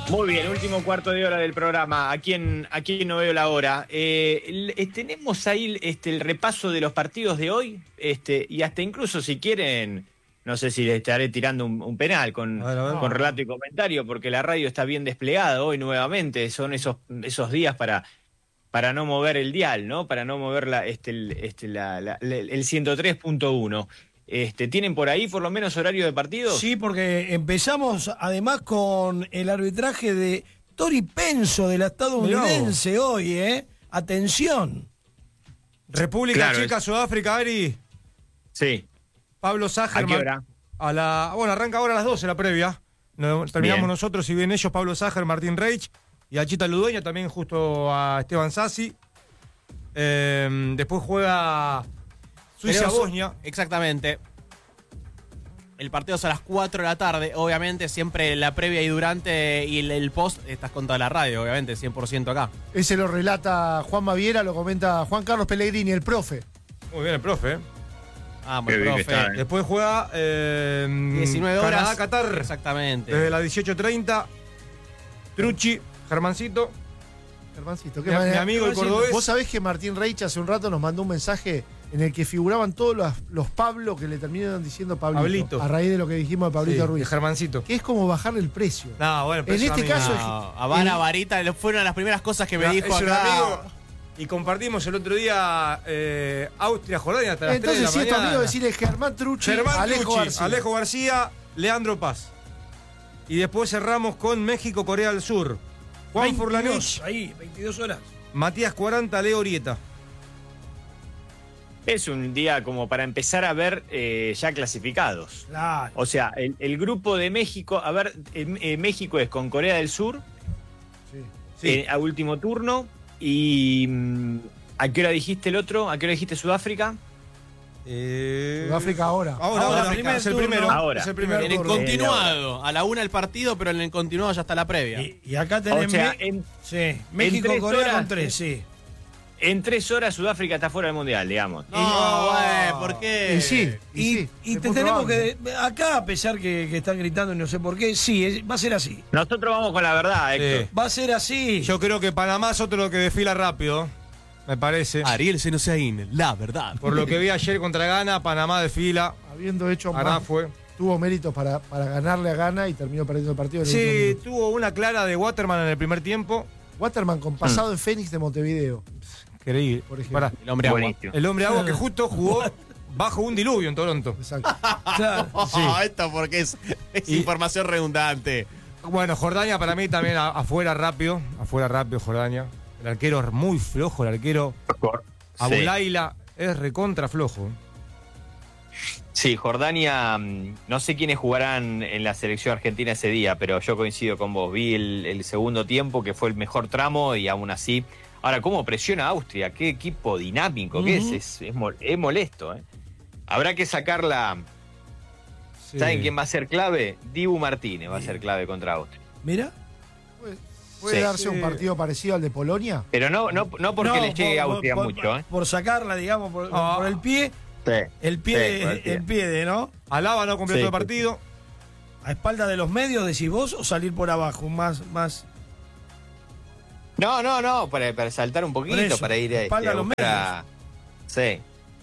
Muy bien, último cuarto de hora del programa. Aquí no veo la hora. Tenemos ahí el repaso de los partidos de hoy, y hasta incluso si quieren, no sé si les estaré tirando un penal con relato y comentario, porque la radio está bien desplegada hoy nuevamente. Son esos días para no mover el dial, ¿no? Para no mover el 103.1. ¿Tienen por ahí por lo menos horario de partidos? Sí, porque empezamos además con el arbitraje de Tori Penso de la estadounidense hoy, ¿eh? Atención. República Checa, Sudáfrica, Ari. Sí. Pablo Sager. ¿A qué hora? Arranca ahora a las 12 la previa. Terminamos Bien. nosotros, si bien ellos, Pablo Sager, Martín Reich y Achita Ludueña, también justo a Esteban Sassi. Después juega Suiza-Bosnia. Exactamente. El partido es a las 4 de la tarde. Obviamente, siempre la previa y durante y el post estás con toda la radio, obviamente, 100% acá. Ese lo relata Juan Maviera, lo comenta Juan Carlos Pellegrini, el profe. Muy bien el profe. Muy profe. Después juega 19 horas. Canadá-Qatar. Exactamente. Desde las 18:30. Trucci, Germancito. Germancito, Mi amigo el cordobés. Vos sabés que Martín Reich hace un rato nos mandó un mensaje en el que figuraban todos los Pablo que le terminaron diciendo Pablito. A raíz de lo que dijimos de Pablito Ruiz. De Germancito. Que es como bajarle el precio. No, bueno, en este caso Habana Varita fueron las primeras cosas que me dijo es un acá. amigo, y compartimos el otro día Austria-Jordania hasta las 3 de la Entonces, si es tu mañana. amigo, decirle Germán Trucci, Alejo García, Leandro Paz. Y después cerramos con México-Corea del Sur. Juan Furlanich. Ahí, 22 horas. Matías 40, Leo Orieta. Es un día como para empezar a ver ya clasificados. Claro. O sea, el grupo de México, México es con Corea del Sur, Sí. a último turno. Y ¿a qué hora dijiste el otro? ¿A qué hora dijiste Sudáfrica? Sudáfrica ahora. Ahora, primer es el turno. primero. Ahora. Es el primero. En el continuado. A la 1 el partido, pero en el continuado ya está la previa. Y acá tenés O sea, México-Corea 3 con 3, sí. En 3 horas Sudáfrica está fuera del Mundial, digamos. No, güey, ¿por qué? Y te tenemos que... Acá, a pesar que están gritando y no sé por qué, sí, va a ser así. Nosotros vamos con la verdad, Héctor. Va a ser así. Yo creo que Panamá es otro que desfila rápido, me parece. Ariel Senosaín, la verdad. Por lo que vi ayer contra Ghana, Panamá desfila. Habiendo hecho Ahora más, fue. tuvo méritos para ganarle a Ghana y terminó perdiendo el partido. En el último Sí, minuto. tuvo una clara de Waterman en el primer tiempo. Waterman con pasado en Fénix de Montevideo. Increíble. Por ejemplo. Pará. El hombre agua. Buenísimo. El hombre agua que justo jugó bajo un diluvio en Toronto. Exacto. Claro. Esto porque es Y- información redundante. Bueno, Jordania para mí también afuera rápido Jordania. El arquero es muy flojo, el arquero Abulaila es recontra flojo. Sí, Jordania, no sé quiénes jugarán en la selección argentina ese día, pero yo coincido con vos. Vi el segundo tiempo, que fue el mejor tramo, y aún así. Ahora, ¿cómo presiona Austria? Qué equipo dinámico que es molesto. Habrá que sacarla. Sí. ¿Saben quién va a ser clave? Dibu Martínez va a ser clave contra Austria. Mira. ¿Puede Sí. darse un partido parecido al de Polonia? Pero no porque le llegue a Austria por, mucho. Por sacarla, digamos, por el pie. Sí. El pie, Sí, por el pie. el pie de, ¿no? Alaba no completó Sí. el partido. A espalda de los medios, decís vos, o salir por abajo, más. No, para saltar un poquito, Por eso, para ir espalda a los buscar Sí.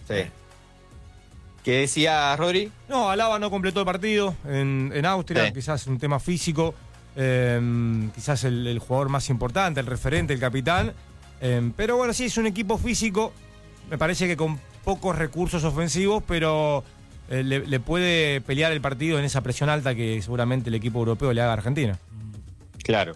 ¿Qué decía Rodri? No, Alaba no completó el partido en Austria, Sí. quizás un tema físico, quizás el jugador más importante, el referente, el capitán. Pero bueno, sí, es un equipo físico, me parece que con pocos recursos ofensivos, pero le puede pelear el partido en esa presión alta que seguramente el equipo europeo le haga a Argentina. Claro.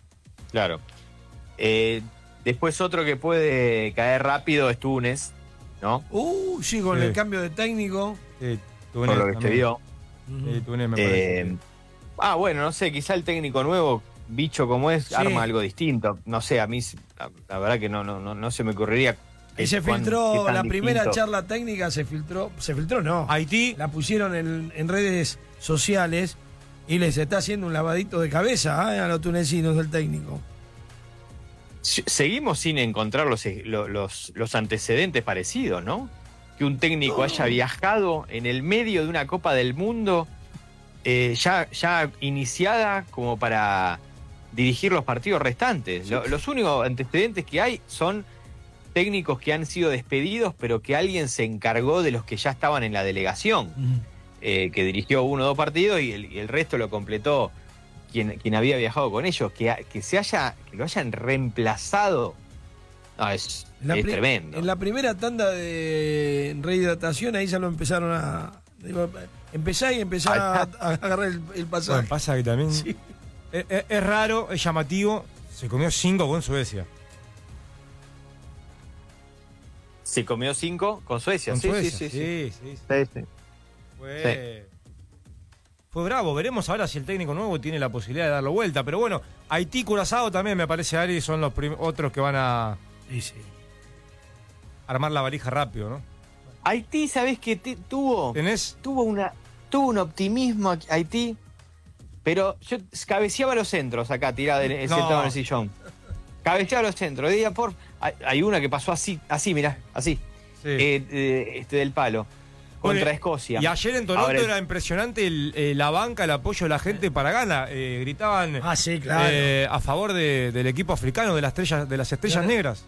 Después otro que puede caer rápido es Túnez, ¿no? Sí, con Sí. el cambio de técnico. Por lo que se vio. Túnez me parece. Bueno, no sé, quizá el técnico nuevo, bicho como es, Sí. arma algo distinto. No sé, a mí la verdad que no se me ocurriría. Y se qué filtró, tan la primera distinto. charla técnica se filtró no. Haití, La pusieron en redes sociales y les está haciendo un lavadito de cabeza a los tunecinos del técnico. Seguimos sin encontrar los antecedentes parecidos, ¿no? Que un técnico haya viajado en el medio de una Copa del Mundo ya iniciada como para dirigir los partidos restantes. Los únicos antecedentes que hay son técnicos que han sido despedidos, pero que alguien se encargó de los que ya estaban en la delegación, que dirigió 1 o 2 partidos y el resto lo completó quien había viajado con ellos. Que lo hayan reemplazado, no, es tremendo. En la primera tanda de rehidratación, ahí ya lo empezaron a... empezá a agarrar el pasaje. Bueno, pasa que también... Sí. Es raro, es llamativo. Se comió 5 con Suecia. Se comió 5 con Suecia. Con sí, Suecia. Sí. Fue bravo. Veremos ahora si el técnico nuevo tiene la posibilidad de darlo vuelta. Pero bueno, Haití, Curazao también me parece, Ari, son los otros que van a armar la valija rápido, ¿no? Haití, ¿sabés qué tuvo? Tuvo un optimismo Haití, pero yo cabeceaba los centros acá, tirada sentado en el sillón. Cabeceaba los centros. Hay una que pasó así, mirá, así. Sí. Del palo. Contra Escocia. Y ayer en Toronto era impresionante la banca, el apoyo de la gente para Ghana. Gritaban sí, claro. A favor del equipo africano, de las estrellas negras.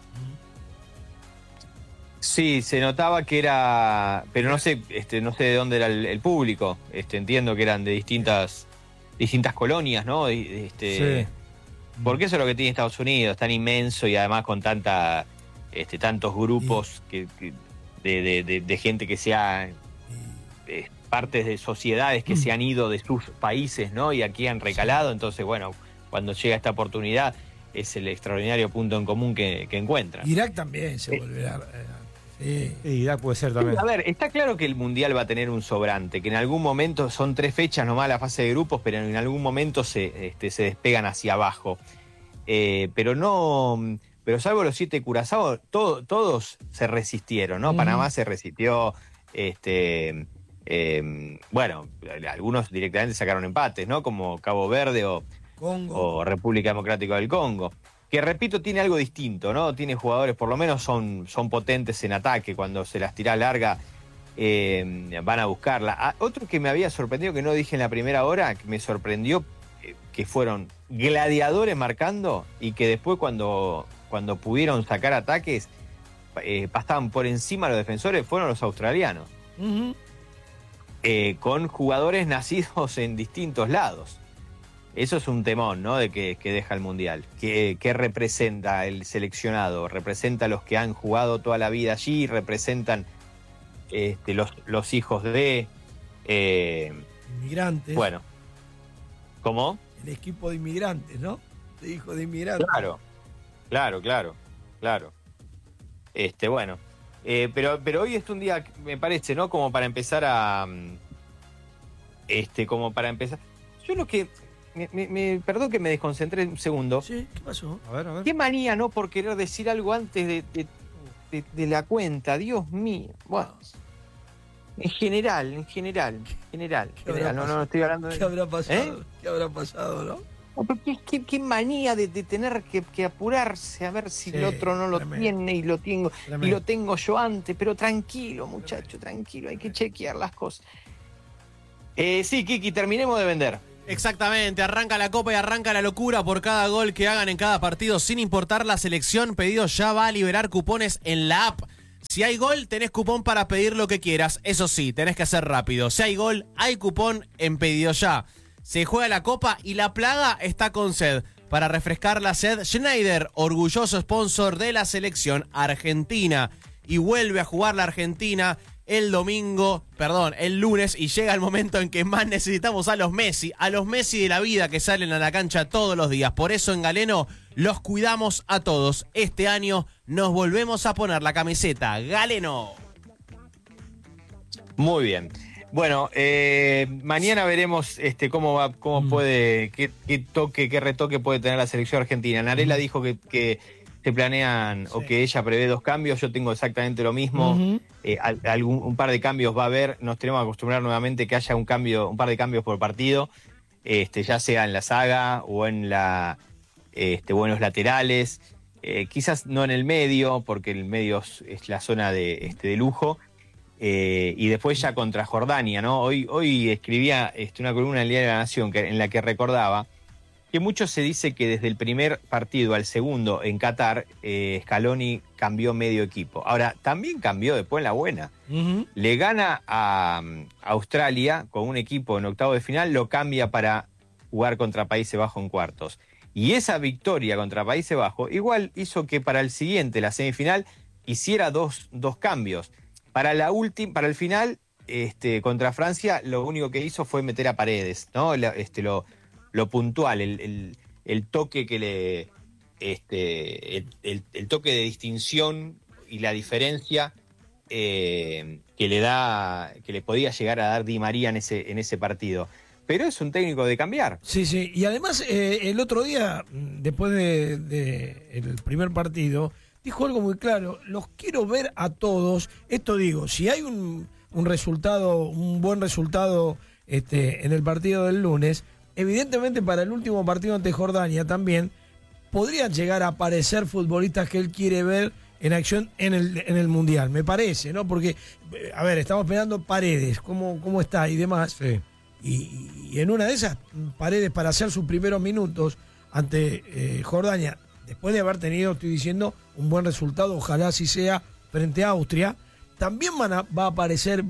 Sí, se notaba que era, pero no sé de dónde era el público. Entiendo que eran de distintas colonias, ¿no? Sí. Porque eso es lo que tiene Estados Unidos, tan inmenso y además con tantos grupos de gente que sea partes de sociedades que se han ido de sus países, ¿no? Y aquí han recalado. Entonces, bueno, cuando llega esta oportunidad es el extraordinario punto en común que encuentran. Irak también se volverá. Sí, Irak puede ser también. A ver, está claro que el Mundial va a tener un sobrante, que en algún momento son 3 fechas nomás la fase de grupos, pero en algún momento se despegan hacia abajo. Pero salvo los 7 Curazao, todos se resistieron, ¿no? Panamá se resistió, bueno, algunos directamente sacaron empates, ¿no? Como Cabo Verde o República Democrática del Congo. Que repito, tiene algo distinto, ¿no? Tiene jugadores, por lo menos son potentes en ataque. Cuando se las tira larga, van a buscarla. Otro que me había sorprendido, que no dije en la primera hora, que me sorprendió, que fueron gladiadores marcando y que después cuando pudieron sacar ataques, pasaban por encima de los defensores, fueron los australianos. Con jugadores nacidos en distintos lados. Eso es un temón, ¿no? De que deja el Mundial. ¿Qué representa el seleccionado? Representa a los que han jugado toda la vida allí, representan los hijos de... inmigrantes. Bueno. ¿Cómo? El equipo de inmigrantes, ¿no? De hijos de inmigrantes. Claro. Bueno. Pero hoy es un día, me parece, ¿no? Como para empezar Yo lo que... perdón que me desconcentré un segundo. Sí, ¿qué pasó? A ver. Qué manía, ¿no? Por querer decir algo antes de la cuenta. Dios mío. Bueno. En general. No estoy hablando de... ¿Qué habrá pasado? ¿Qué habrá pasado, no? ¿Qué manía de tener que apurarse a ver si el otro no lo tiene y lo tengo yo antes? Pero tranquilo, muchacho, tranquilo. Hay que chequear las cosas. Sí, Kiki, terminemos de vender. Exactamente, arranca la Copa y arranca la locura por cada gol que hagan en cada partido, sin importar la selección. Pedido ya va a liberar cupones en la app. Si hay gol, tenés cupón para pedir lo que quieras. Eso sí, tenés que ser rápido. Si hay gol, hay cupón en Pedido Ya. Se juega la Copa y la plaga está con sed. Para refrescar la sed, Schneider, orgulloso sponsor de la selección argentina. Y vuelve a jugar la Argentina el lunes, y llega el momento en que más necesitamos a los Messi de la vida que salen a la cancha todos los días. Por eso en Galeno los cuidamos a todos. Este año nos volvemos a poner la camiseta Galeno. Muy bien. Bueno, mañana veremos cómo puede, qué retoque puede tener la selección argentina. Narela dijo que se planean o que ella prevé 2 cambios. Yo tengo exactamente lo mismo. Un par de cambios va a haber. Nos tenemos que acostumbrar nuevamente que haya un par de cambios por partido, ya sea en la saga o en los laterales. Quizás no en el medio, porque el medio es la zona de lujo. Y después ya contra Jordania, ¿no? Hoy escribía una columna en el Diario de la Nación en la que recordaba que mucho se dice que desde el primer partido al segundo en Qatar, Scaloni cambió medio equipo. Ahora, también cambió después en la buena. Le gana a Australia con un equipo en octavo de final, lo cambia para jugar contra Países Bajos en cuartos. Y esa victoria contra Países Bajos igual hizo que para el siguiente, la semifinal, hiciera dos cambios. Para el final, contra Francia, lo único que hizo fue meter a Paredes, ¿no? Lo puntual, el toque que le el toque de distinción y la diferencia que le podía llegar a dar Di María en ese partido. Pero es un técnico de cambiar. Sí, sí. Y además, el otro día, después el primer partido, dijo algo muy claro. Los quiero ver a todos. Esto digo, si hay un buen resultado en el partido del lunes, evidentemente para el último partido ante Jordania también podrían llegar a aparecer futbolistas que él quiere ver en acción en el Mundial, me parece, ¿no? Porque, a ver, estamos esperando Paredes, cómo está y demás. Sí. Y en una de esas, Paredes, para hacer sus primeros minutos ante Jordania, después de haber tenido, estoy diciendo, un buen resultado, ojalá así sea, frente a Austria, también va a aparecer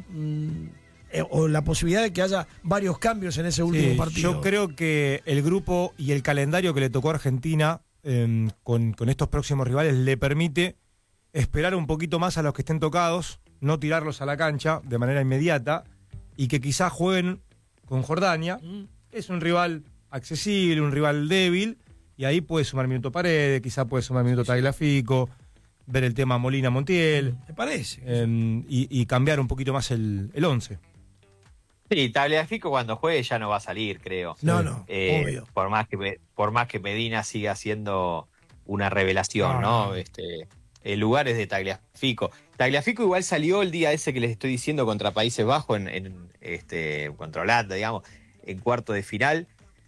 o la posibilidad de que haya varios cambios en ese último partido. Yo creo que el grupo y el calendario que le tocó a Argentina con estos próximos rivales le permite esperar un poquito más a los que estén tocados, no tirarlos a la cancha de manera inmediata y que quizás jueguen con Jordania. Es un rival accesible, un rival débil, y ahí puede sumar minuto Paredes, quizás puede sumar minuto Tagliafico, ver el tema Molina-Montiel. ¿Te parece? Y cambiar un poquito más el 11. Sí, Tagliafico cuando juegue ya no va a salir, creo. No, obvio. Por más que Medina siga siendo una revelación, ¿no? El lugar es de Tagliafico. Tagliafico igual salió el día ese que les estoy diciendo contra Países Bajos, contra Holanda, digamos, en cuarto de final.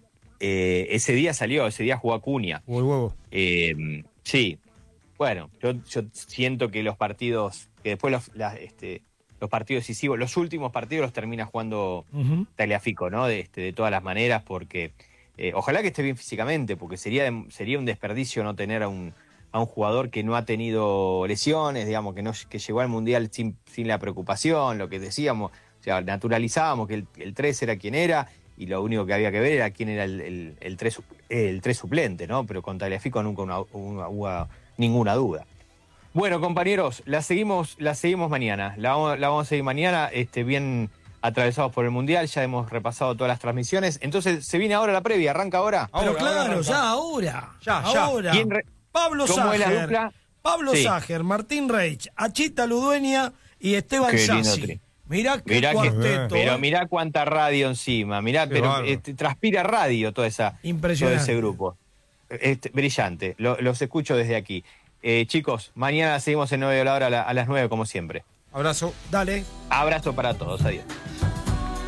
Ese día jugó Acuña. Jugó el huevo. Sí. Bueno, yo siento que los partidos, que después los partidos decisivos, los últimos partidos los termina jugando Tagliafico, ¿no? De todas las maneras, porque ojalá que esté bien físicamente, porque sería un desperdicio no tener a un jugador que no ha tenido lesiones, digamos, que llegó al Mundial sin la preocupación, lo que decíamos, o sea, naturalizábamos que el 3 era quien era, y lo único que había que ver era quién era el 3 suplente, ¿no? Pero con Tagliafico nunca hubo ninguna duda. Bueno, compañeros, la seguimos mañana. La vamos a seguir mañana, bien atravesados por el Mundial. Ya hemos repasado todas las transmisiones. Entonces, ¿se viene ahora la previa? ¿Arranca ahora? Pero claro, ya ahora. Pablo Sager, Sager, Martín Reich, Achita Ludueña y Esteban Sassi. Mirá qué cuarteto. Pero mirá cuánta radio encima. Mirá, pero transpira radio todo ese grupo. Brillante. Los escucho desde aquí. Chicos, mañana seguimos en 9 de la hora a las 9 como siempre. Abrazo. Dale. Abrazo para todos. Adiós.